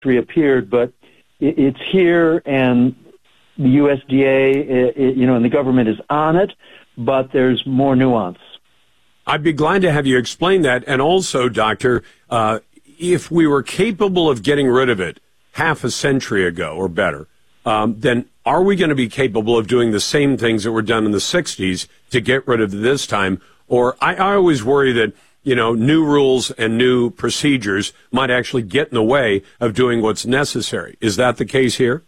reappeared, but it's here, and the USDA, and the government is on it, but there's more nuance. I'd be glad to have you explain that. And also, Doctor, if we were capable of getting rid of it half a century ago or better, then are we going to be capable of doing the same things that were done in the 60s to get rid of it this time? Or I always worry that, new rules and new procedures might actually get in the way of doing what's necessary. Is that the case here?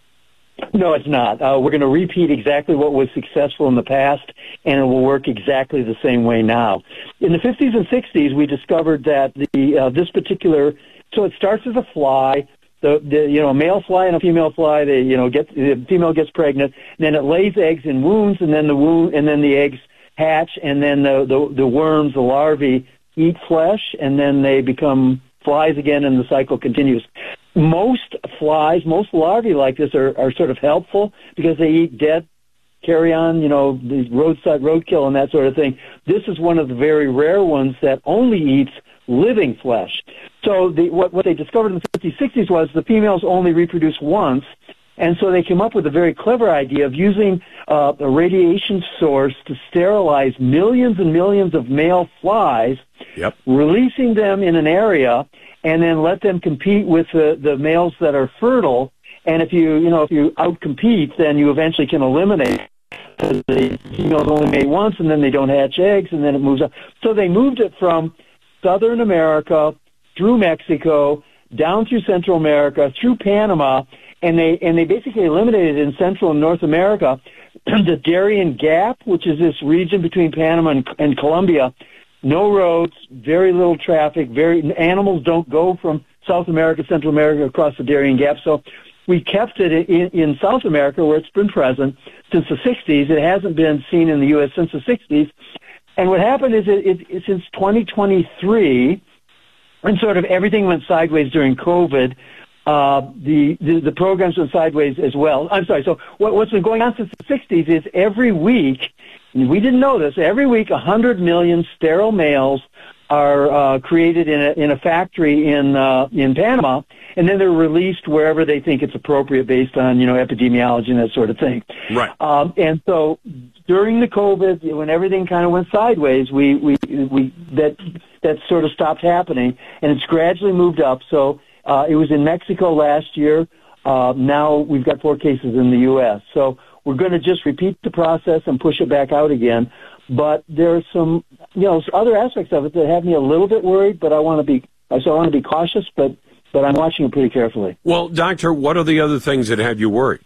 No, it's not. We're going to repeat exactly what was successful in the past, and it will work exactly the same way now. In the 50s and 60s, we discovered that this particular, so it starts as a fly. A male fly and a female fly. The female gets pregnant, and then it lays eggs in wounds, and then the eggs hatch, and then the worms, the larvae, eat flesh, and then they become flies again, and the cycle continues. Most larvae like this are sort of helpful because they eat dead carrion, the roadside roadkill and that sort of thing. This is one of the very rare ones that only eats living flesh. So what they discovered in the 50s, 60s was the females only reproduce once, and so they came up with a very clever idea of using a radiation source to sterilize millions and millions of male flies, releasing them in an area, and then let them compete with the males that are fertile. And if you outcompete, then you eventually can eliminate. The females only mate once, and then they don't hatch eggs, and then it moves on. So they moved it from Southern America through Mexico, down through Central America, through Panama, and they basically eliminated in Central and North America the Darien Gap, which is this region between Panama and Colombia. No roads, very little traffic, animals don't go from South America, Central America across the Darien Gap. So we kept it in South America where it's been present since the 60s. It hasn't been seen in the U.S. since the 60s. And what happened is since 2023, and sort of everything went sideways during COVID, the programs went sideways as well. I'm sorry. So what's been going on since the 60s is every week, we didn't know this, every week 100 million sterile males are created in a factory in Panama, and then they're released wherever they think it's appropriate based on epidemiology and that sort of thing. Right. And so during the COVID, when everything kind of went sideways, that sort of stopped happening, and it's gradually moved up. So it was in Mexico last year. Now we've got 4 cases in the U.S. So we're going to just repeat the process and push it back out again. But there are some, other aspects of it that have me a little bit worried. But I want to be cautious. But I'm watching it pretty carefully. Well, Doctor, what are the other things that have you worried?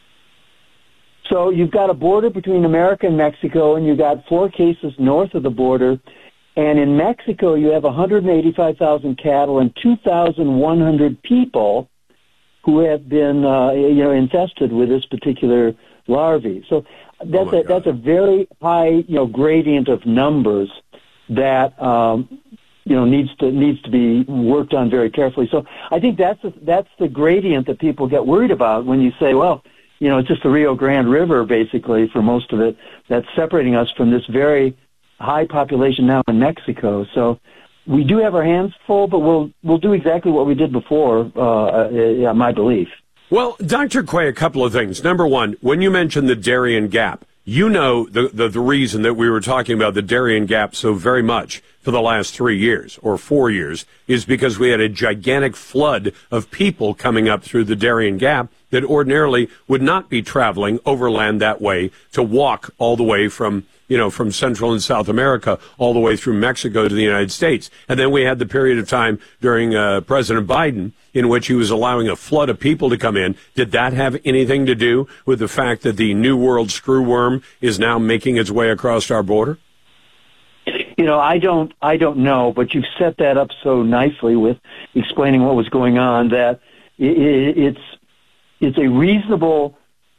So you've got a border between America and Mexico, and you've got 4 cases north of the border. And in Mexico, you have 185,000 cattle and 2,100 people who have been, infested with this particular larvae. So that's a very high, gradient of numbers that, needs to be worked on very carefully. So I think that's the gradient that people get worried about when you say, well, it's just the Rio Grande River, basically, for most of it, that's separating us from this very high population now in Mexico. So we do have our hands full, but we'll do exactly what we did before, my belief. Well, Dr. Quay, a couple of things. Number one, when you mentioned the Darien Gap, the reason that we were talking about the Darien Gap so very much for the last 3 years or 4 years is because we had a gigantic flood of people coming up through the Darien Gap that ordinarily would not be traveling overland that way to walk all the way from Central and South America all the way through Mexico to the United States. And then we had the period of time during President Biden in which he was allowing a flood of people to come in. Did that have anything to do with the fact that the New World screwworm is now making its way across our border? I don't know, but you've set that up so nicely with explaining what was going on that it's a reasonable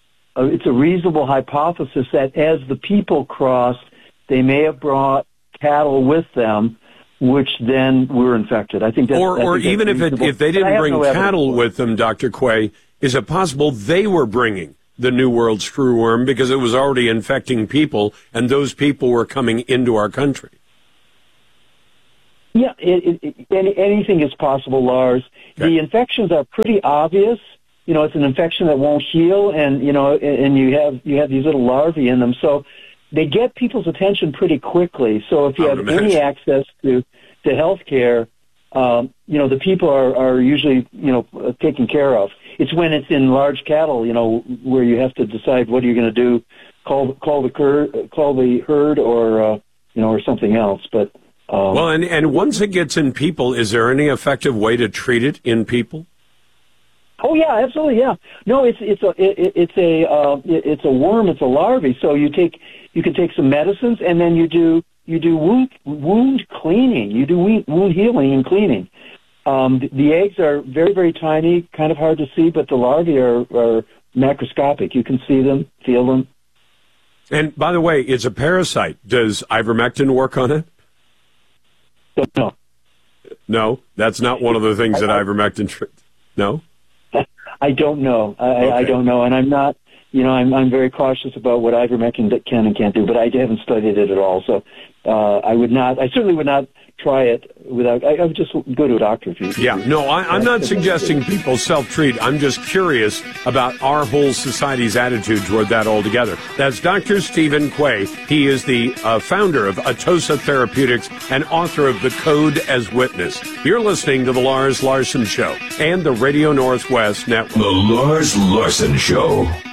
hypothesis that as the people crossed, they may have brought cattle with them, which then were infected. I think that's or even if they didn't bring cattle with them, Dr. Quay, is it possible they were bringing the New World screwworm because it was already infecting people, and those people were coming into our country? Yeah, anything is possible, Lars. Okay. The infections are pretty obvious. You know, it's an infection that won't heal, and and you have these little larvae in them, so they get people's attention pretty quickly. So if you have any access to health care, the people are usually taken care of. It's when it's in large cattle, where you have to decide what are you going to do, call the herd, or something else. But well, and once it gets in people, is there any effective way to treat it in people? Oh yeah, absolutely, yeah. No, it's a worm, it's a larvae. So you can take some medicines, and then you do wound cleaning. You do wound healing and cleaning. The eggs are very, very tiny, kind of hard to see, but the larvae are macroscopic. You can see them, feel them. And by the way, it's a parasite. Does ivermectin work on it? No. No, that's not one of the things that ivermectin treats. No? I don't know. Okay. I don't know, and I'm not. I'm very cautious about what ivermectin can and can't do, but I haven't studied it at all. So I certainly would not try it without. I would just go to a doctor if you. Yeah, no, I'm not suggesting people self-treat. I'm just curious about our whole society's attitude toward that altogether. That's Dr. Stephen Quay. He is the founder of Atossa Therapeutics and author of The Code as Witness. You're listening to The Lars Larson Show and the Radio Northwest Network. The Lars Larson Show.